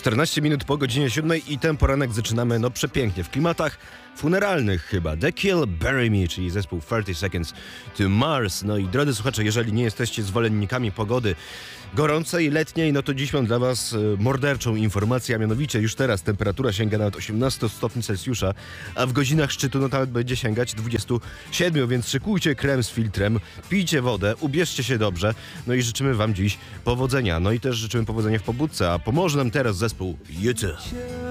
14 minut po godzinie 7 i ten poranek zaczynamy przepięknie, w klimatach funeralnych chyba. The Kill Bury Me, czyli zespół 30 Seconds to Mars. No i drodzy słuchacze, jeżeli nie jesteście zwolennikami pogody gorącej, letniej, no to dziś mam dla was morderczą informację, a mianowicie już teraz temperatura sięga nawet 18 stopni Celsjusza, a w godzinach szczytu nawet będzie sięgać 27, więc szykujcie krem z filtrem, pijcie wodę, ubierzcie się dobrze, no i życzymy wam dziś powodzenia. No i też życzymy powodzenia w pobudce, a pomoże nam teraz zespół YouTube.